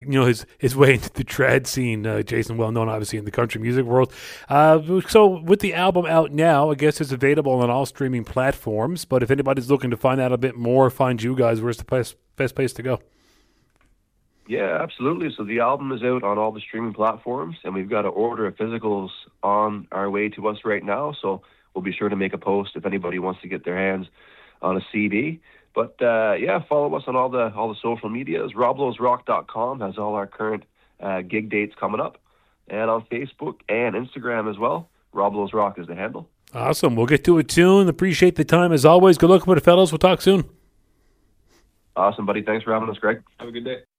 his way into the trad scene. Jason, well known obviously in the country music world. So with the album out now, I guess it's available on all streaming platforms. But if anybody's looking to find out a bit more, find you guys, where's the best place to go? Yeah, absolutely. So the album is out on all the streaming platforms, and we've got an order of physicals on our way to us right now. So we'll be sure to make a post if anybody wants to get their hands on a CD. But follow us on all the social medias. RobLowsRock.com has all our current gig dates coming up, and on Facebook and Instagram as well. Rob Lowe's Rock is the handle. Awesome. We'll get to it soon. Appreciate the time as always. Good luck with it, fellas. We'll talk soon. Awesome, buddy. Thanks for having us, Greg. Have a good day.